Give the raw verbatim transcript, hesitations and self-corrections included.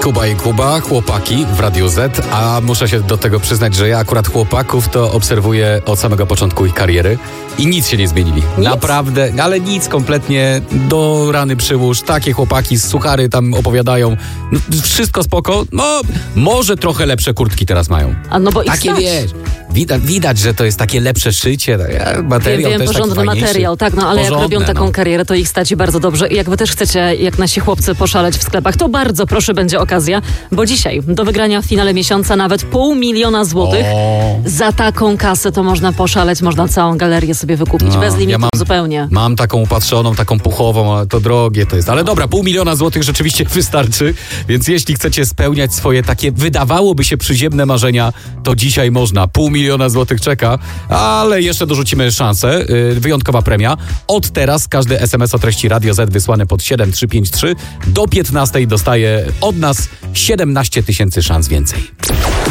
Kuba i Kuba, chłopaki w Radiu Z, a muszę się do tego przyznać, że ja akurat chłopaków to obserwuję od samego początku ich kariery i nic się nie zmienili. Nic? Naprawdę, ale nic kompletnie, do rany przyłóż, takie chłopaki z suchary tam opowiadają, no, wszystko spoko, no może trochę lepsze kurtki teraz mają. A no bo ich Takie stać. wiesz, widać, widać, że to jest takie lepsze szycie, materiał Wiem, wiem, też porządny taki fajniejszy. materiał, tak, no ale jak Porządne, robią taką no. karierę, to ich stać bardzo dobrze. I jak wy też chcecie, jak nasi chłopcy, poszaleć w sklepach, to bardzo proszę, będzie okazja, bo dzisiaj do wygrania w finale miesiąca nawet pół miliona złotych. O. Za taką kasę to można poszaleć, można całą galerię sobie wykupić, No, bez limitu ja mam, zupełnie. Mam taką upatrzoną, taką puchową, ale to drogie to jest. Ale dobra, pół miliona złotych rzeczywiście wystarczy, więc jeśli chcecie spełniać swoje takie, wydawałoby się przyziemne marzenia, to dzisiaj można. Pół miliona złotych czeka, ale jeszcze dorzucimy szansę. Yy, wyjątkowa premia. Od teraz każdy es em es o treści Radio Z wysłany pod siedem trzy pięć trzy do piętnastej dostaje od nas siedemnaście tysięcy szans więcej.